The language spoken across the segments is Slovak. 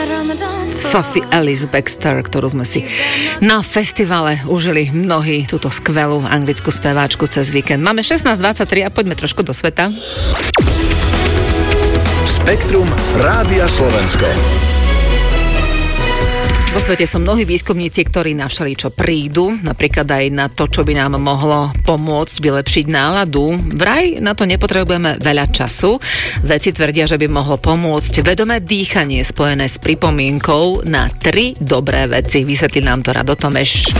Sophie Ellis Bextor, ktorú sme si na festivale užili mnohí, túto skvelú anglickú speváčku cez víkend. Máme 16:23 a poďme trošku do sveta. Spektrum Rádia Slovensko. Vo svete sú mnohí výskumníci, ktorí na všeličo prídu, napríklad aj na to, čo by nám mohlo pomôcť vylepšiť náladu. Vraj na to nepotrebujeme veľa času. Vedci tvrdia, že by mohlo pomôcť vedomé dýchanie spojené s pripomienkou na 3 dobré veci. Vysvetlí nám to Rado Tomeš.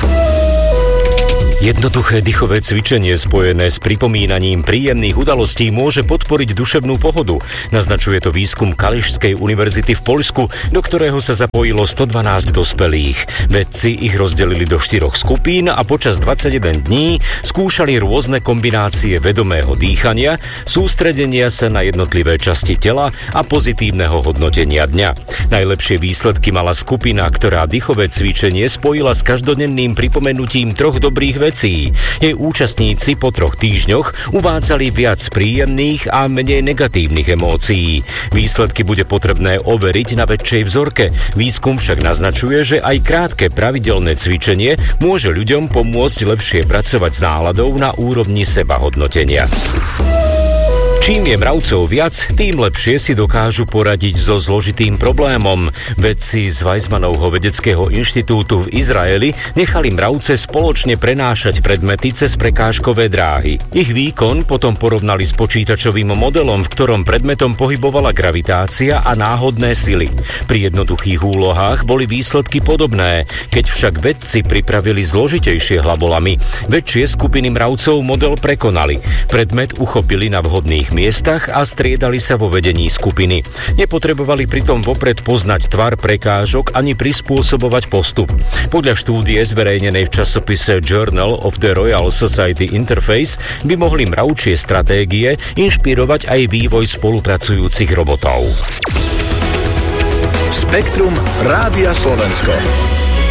Jednoduché dýchové cvičenie spojené s pripomínaním príjemných udalostí môže podporiť duševnú pohodu. Naznačuje to výskum Kališskej univerzity v Poľsku, do ktorého sa zapojilo 112 dospelých. Vedci ich rozdelili do 4 skupín a počas 21 dní skúšali rôzne kombinácie vedomého dýchania, sústredenia sa na jednotlivé časti tela a pozitívneho hodnotenia dňa. Najlepšie výsledky mala skupina, ktorá dýchové cvičenie spojila s každodenným pripomenutím 3 dobrých vecí. Jej účastníci po 3 týždňoch uvádzali viac príjemných a menej negatívnych emócií. Výsledky bude potrebné overiť na väčšej vzorke. Výskum však naznačuje, že aj krátke pravidelné cvičenie môže ľuďom pomôcť lepšie pracovať s náladou na úrovni sebahodnotenia. Čím je mravcov viac, tým lepšie si dokážu poradiť so zložitým problémom. Vedci z Weizmannovho vedeckého inštitútu v Izraeli nechali mravce spoločne prenášať predmety cez prekážkové dráhy. Ich výkon potom porovnali s počítačovým modelom, v ktorom predmetom pohybovala gravitácia a náhodné sily. Pri jednoduchých úlohách boli výsledky podobné, keď však vedci pripravili zložitejšie hlavolamy. Väčšie skupiny mravcov model prekonali. Predmet uchopili na vhodných miestach a striedali sa vo vedení skupiny. Nepotrebovali pritom vopred poznať tvar prekážok ani prispôsobovať postup. Podľa štúdie zverejnenej v časopise Journal of the Royal Society Interface by mohli mravčie stratégie inšpirovať aj vývoj spolupracujúcich robotov. Spektrum Rádia Slovensko.